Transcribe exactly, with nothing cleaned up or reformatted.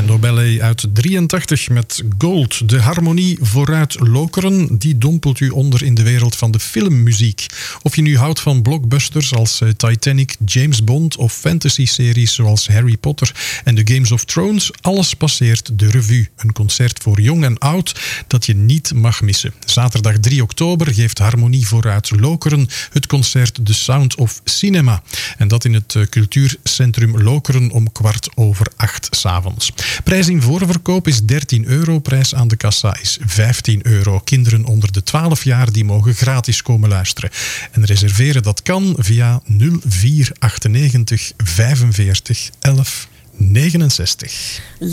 Crescendo Ballet uit drieëntachtig met Gold. De harmonie vooruit lokeren, die dompelt u onder in de wereld van de filmmuziek. Of je nu houdt van blockbusters als Titanic, James Bond of fantasy-series zoals Harry Potter en The Games of Thrones, alles passeert de revue. Een concert voor jong en oud dat je niet mag missen. Zaterdag drie oktober geeft Harmonie vooruit Lokeren het concert The Sound of Cinema. En dat in het cultuurcentrum Lokeren om kwart over acht 's avonds. Prijs in voorverkoop is dertien euro, prijs aan de kassa is vijftien euro. Kinderen onder de twaalf jaar die mogen gratis komen luisteren. En reserveren dat kan via nul vier negenennegentig vijfenveertig elf negenenzestig.